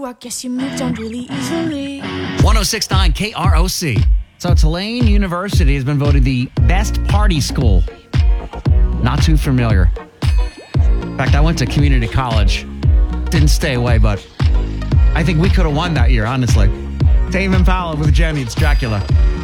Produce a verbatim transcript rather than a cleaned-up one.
I guess you moved on really easily. one oh six point nine K R O C. So Tulane University has been voted the best party school. Not too familiar. In fact, I went to community college. Didn't stay away, but I think we could have won that year, honestly. Tame Impala with Jenny. It's Dracula.